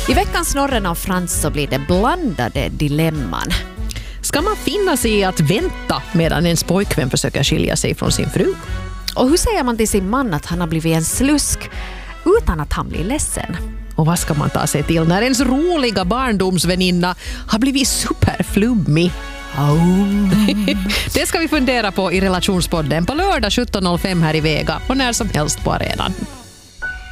I veckans Norren av Frans så blir det blandade dilemman. Ska man finna sig i att vänta medan ens pojkvän försöker skilja sig från sin fru? Och hur säger man till sin man att han har blivit en slusk utan att han blir ledsen? Och vad ska man ta sig till när ens roliga barndomsväninna har blivit superflummig? Det ska vi fundera på i Relationspodden på lördag 17.05 här i Vega och när som helst på arenan.